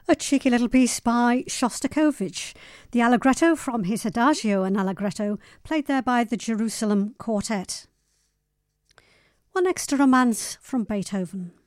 A cheeky little piece by Shostakovich, the Allegretto from his Adagio and Allegretto, played there by the Jerusalem Quartet. Well, next a romance from Beethoven.